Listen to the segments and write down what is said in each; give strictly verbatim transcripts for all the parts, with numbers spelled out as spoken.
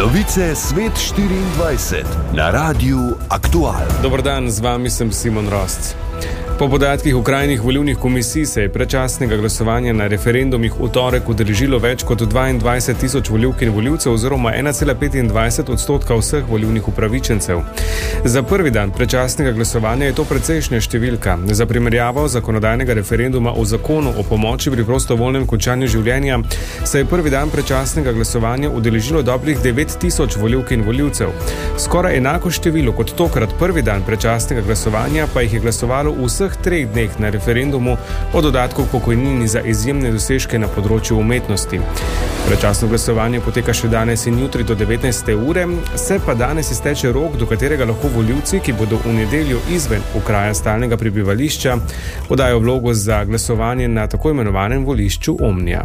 Novice Svet štiriindvajset na Radiu Aktual. Dober dan, z vami sem Simon Rosc. Po podatkih okrajnih volilnih komisij se je predčasnega glasovanja na referendumih v torek udeležilo več kot dvaindvajset tisoč volivk in volivcev oziroma ena cela petindvajset odstotka vseh volilnih upravičencev. Za prvi dan predčasnega glasovanja je to precejšnja številka. Za primerjavo zakonodajnega referenduma o zakonu o pomoči pri prostovoljnem končanju življenja se je prvi dan predčasnega glasovanja udeležilo dobrih devet tisoč volivk in volivcev. Skoraj enako število kot tokrat prvi dan predčasnega glasovanja pa jih je glasovalo v vseh treh dneh na referendumu o dodatku k pokojnini za izjemne dosežke na področju umetnosti. Predčasno glasovanje poteka še danes in jutri do devetnajste ure, se pa danes izteče rok, do katerega lahko volivci, ki bodo v nedeljo izven okraja stalnega prebivališča, podajo vlogo za glasovanje na tako imenovanem volišču Omnija.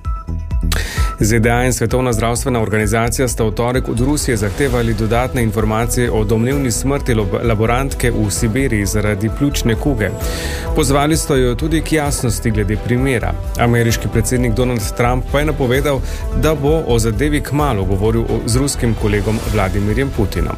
Z D A in Svetovna zdravstvena organizacija sta v torek od Rusije zahtevali dodatne informacije o domnevni smrti laborantke v Sibiriji zaradi pljučne kuge. Pozvali sta jo tudi k jasnosti glede primera. Ameriški predsednik Donald Trump pa je napovedal, da bo o zadevi kmalu govoril z ruskim kolegom Vladimirjem Putinom.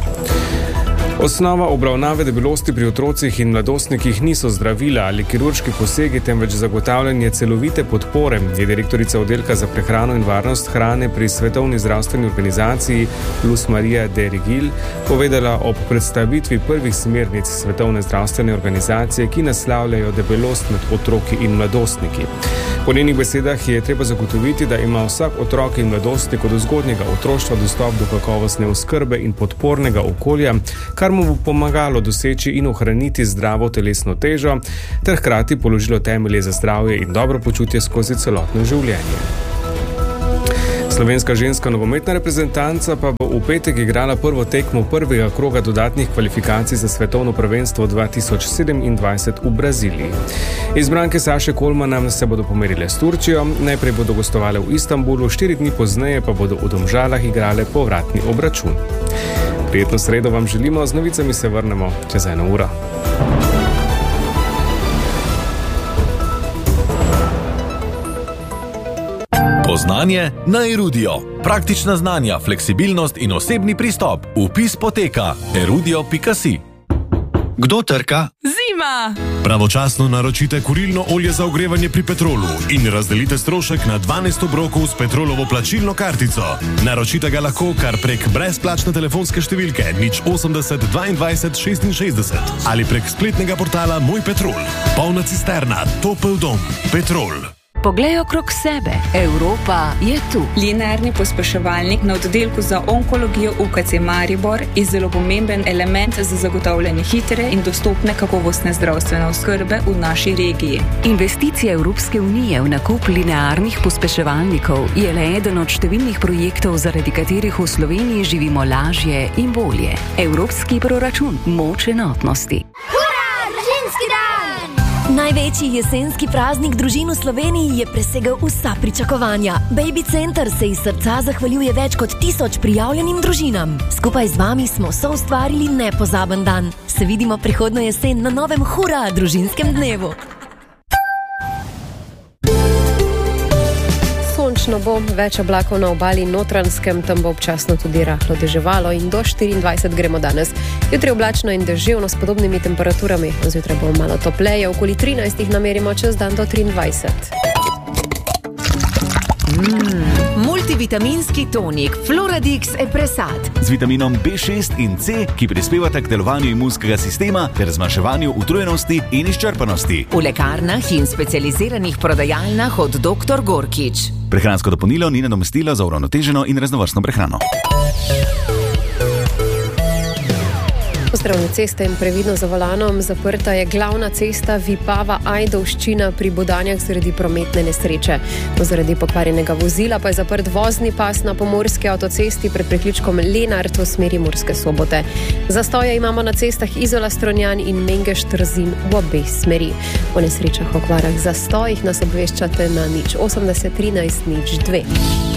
Osnova obravnave debelosti pri otrocih in mladostnikih niso zdravila ali kirurški posegi, temveč zagotavljanje celovite podpore, je direktorica oddelka za prehrano in varnost hrane pri Svetovni zdravstveni organizaciji Luz Maria de Rigil povedala ob predstavitvi prvih smernic Svetovne zdravstvene organizacije, ki naslavljajo debelost med otroki in mladostniki. Po njenih besedah je treba zagotoviti, da ima vsak otrok in mladostnik od zgodnjega otroštva dostop do kakovostne oskrbe in podpornega okolja, kar mu bo pomagalo doseči in ohraniti zdravo telesno težo, ter hkrati položilo temelje za zdravje in dobro počutje skozi celotno življenje. Slovenska ženska nogometna reprezentanca pa bo v petek igrala prvo tekmo prvega kroga dodatnih kvalifikacij za svetovno prvenstvo dva tisoč sedemindvajset v Braziliji. Izbranke Saše Kolmana se bodo pomerile s Turčijo, najprej bodo gostovale v Istanbulu, štiri dni pozneje pa bodo v Domžalah igrale povratni obračun. Prijetno sredo vam želimo, z novicami se vrnemo čez eno uro. Poznanje na Erudio. Praktična znanja, fleksibilnost in osebni pristop. Vpis poteka erudio pika si. Kdo trka? Zima! Pravočasno naročite kurilno olje za ogrevanje pri Petrolu in razdelite strošek na dvanajst obrokov s Petrolovo plačilno kartico. Naročite ga lahko kar prek brezplačne telefonske številke nič osemdeset dvaindvajset šestinšestdeset ali prek spletnega portala Moj Petrol. Polna cisterna, topel dom. Petrol. Poglej okrog sebe. Evropa je tu. Linearni pospeševalnik na oddelku za onkologijo U K C Maribor je zelo pomemben element za zagotavljanje hitre in dostopne kakovostne zdravstvene oskrbe v naši regiji. Investicija Evropske unije v nakup linearnih pospeševalnikov je le eden od številnih projektov, zaradi katerih v Sloveniji živimo lažje in bolje. Evropski proračun, moč enotnosti. Največji jesenski praznik družin v Sloveniji je presegel vsa pričakovanja. Baby Center se iz srca zahvaljuje več kot tisoč prijavljenim družinam. Skupaj z vami smo soustvarili nepozaben dan. Se vidimo prihodnjo jesen na novem Hura družinskem dnevu. Sončno bo, več oblakov na obali in Notranjskem, tam bo občasno tudi rahlo deževalo in do štiriindvajset gremo danes. Jutri oblačno in deževno s podobnimi temperaturami, zjutraj bo malo topleje, okoli trinajst namerimo čez dan do triindvajset. Mm, multivitaminski tonik Floradix Epresat z vitaminom B šest in C, ki prispevata k delovanju imunskega sistema ter zmanjševanju utrujenosti in izčrpanosti. V lekarnah in specializiranih prodajalnah od doktor Gorkič. Prehransko dopolnilo ni nadomestilo za uravnoteženo in raznovrstno prehrano. Pozdravljene ceste in previdno za volanom. Zaprta je glavna cesta Vipava-Ajdovščina pri Bodanjah zaradi prometne nesreče. Zaradi pokvarjenega vozila pa je zaprt vozni pas na pomorski avtocesti pred priključkom Lenart v smeri Murske Sobote. Zastoje imamo na cestah Izola-Strunjan in Mengeš-Trzin v obeh smeri. O nesrečah, okvarah, zastojih nas obveščate na nič osemdeset trinajst nič dve.